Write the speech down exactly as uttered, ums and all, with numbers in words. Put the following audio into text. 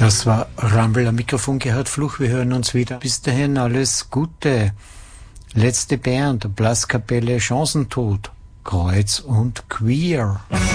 Das war Rumble am Mikrofon, Gerhard Fluch. Wir hören uns wieder. Bis dahin alles Gute. Letzte Band, Blaskapelle Chancentod, Kreuz und Queer.